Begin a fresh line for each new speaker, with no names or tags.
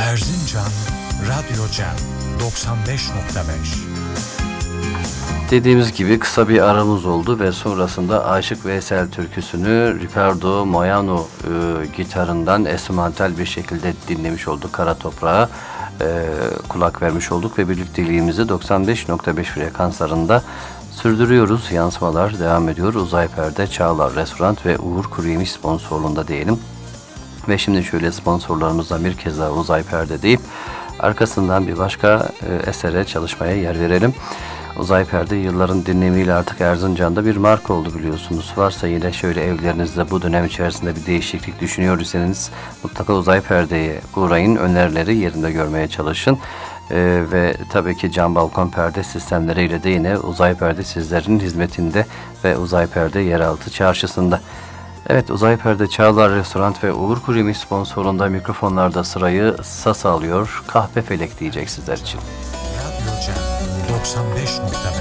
Erzincan Radyo Cem 95.5.
Dediğimiz gibi kısa bir aramız oldu ve sonrasında Aşık Veysel türküsünü Ricardo Moyano gitarından enstrümantal bir şekilde dinlemiş olduk. Kara Toprağa kulak vermiş olduk ve birlikteliğimizi 95.5 frekanslarında sürdürüyoruz. Yansımalar devam ediyor. Uzay Perde, Çağlar Restoran ve Uğur Kuruyemiş sponsorluğunda diyelim. Ve şimdi şöyle sponsorlarımızdan bir kez daha Uzay Perde deyip arkasından bir başka esere çalışmaya yer verelim. Uzay Perde yılların dinlemiyle artık Erzincan'da bir marka oldu biliyorsunuz. Varsa yine şöyle evlerinizde bu dönem içerisinde bir değişiklik düşünüyorsanız mutlaka Uzay Perde'ye uğrayın. Önerileri yerinde görmeye çalışın. Ve tabii ki cam balkon perde sistemleriyle de yine Uzay Perde sizlerin hizmetinde ve Uzay Perde yeraltı çarşısında. Evet, Uzay Perde, Çağlar Restoran ve Uğur Kuruyemiş sponsorunda mikrofonlarda sırayı Sasa alıyor. Kahpe Felek diyecek sizler için.
Radyo Cem 95.5.